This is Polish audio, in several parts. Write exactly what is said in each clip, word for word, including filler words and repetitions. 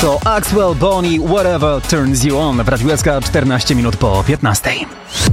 To Axwell, Bonnie, Whatever Turns You On w Radiu S K czternaście minut po piętnastej.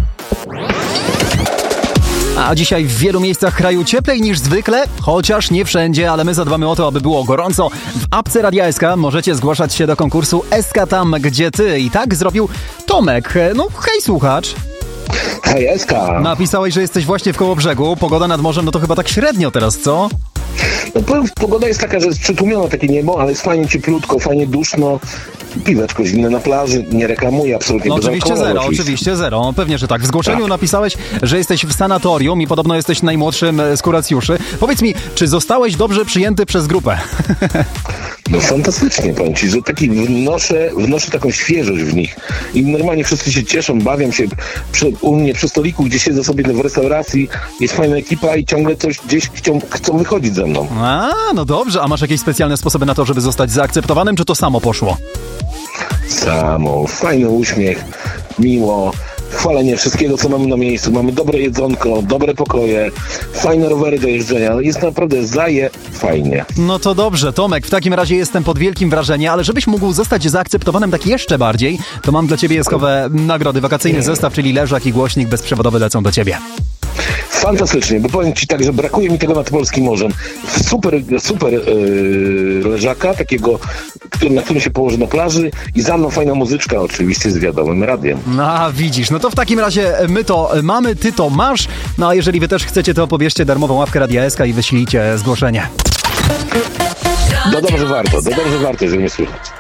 A dzisiaj w wielu miejscach kraju cieplej niż zwykle, chociaż nie wszędzie, ale my zadbamy o to, aby było gorąco. W apce Radia S K możecie zgłaszać się do konkursu S K Tam, gdzie ty. I tak zrobił Tomek. No hej słuchacz. Hej S K. Napisałeś, że jesteś właśnie w Kołobrzegu. Pogoda nad morzem, no to chyba tak średnio teraz, co? No, powiem, pogoda jest taka, że jest przytłumiona takie niebo, ale jest fajnie cieplutko, fajnie duszno. Piweczko zimne na plaży, nie reklamuję absolutnie. No oczywiście zero, oczywiście. oczywiście zero. Pewnie, że tak. W zgłoszeniu tak. napisałeś, że jesteś w sanatorium i podobno jesteś najmłodszym z kuracjuszy. Powiedz mi, czy zostałeś dobrze przyjęty przez grupę? No fantastycznie, powiem ci, że taki wnoszę, wnoszę taką świeżość w nich. I normalnie wszyscy się cieszą, bawią się przy, u mnie przy stoliku, gdzie siedzę sobie w restauracji, jest fajna ekipa i ciągle coś gdzieś chcą, chcą wychodzić ze mną. A, no dobrze. A masz jakieś specjalne sposoby na to, żeby zostać zaakceptowanym, czy to samo poszło? Samo, fajny uśmiech, miło, chwalenie wszystkiego, co mamy na miejscu. Mamy dobre jedzonko, dobre pokoje, fajne rowery do jeżdżenia. Jest naprawdę zaje fajnie. No to dobrze, Tomek, w takim razie jestem pod wielkim wrażeniem, ale żebyś mógł zostać zaakceptowanym tak jeszcze bardziej, to mam dla ciebie jeskowe nagrody. Wakacyjny zestaw, czyli leżak i głośnik bezprzewodowy lecą do ciebie. Fantastycznie, bo powiem ci tak, że brakuje mi tego nad polskim morzem. Super, super yy, leżaka, takiego, który, na którym się położy na plaży i za mną fajna muzyczka, oczywiście z wiadomym radiem. No a widzisz, no to w takim razie my to mamy, ty to masz. No a jeżeli wy też chcecie, to pobierzcie darmową łapkę Radia S K i wyślijcie zgłoszenie. No dobrze warto, no dobrze warto, żeby mnie słychać.